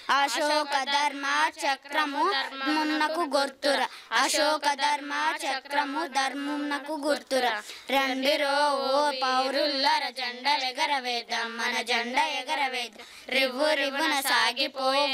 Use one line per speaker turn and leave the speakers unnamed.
అశోక ధర్మ చక్రము ధర్మమునకు గుర్తుర అశోక ధర్మ చక్రము ధర్మమునకు గుర్తుర రండిరో ఓ పౌరుల్లర జెండ ఎగరవేద్దాం మన జెండ ఎగరవేద్దాం రివ్వు రివ్వున సాగిపోయే